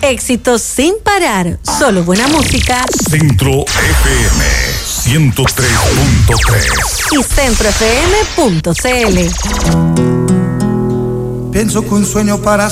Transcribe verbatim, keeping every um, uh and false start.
Éxitos sin parar, solo buena música. Centro F M ciento tres punto tres y centro f m punto c l. Pienso que un sueño para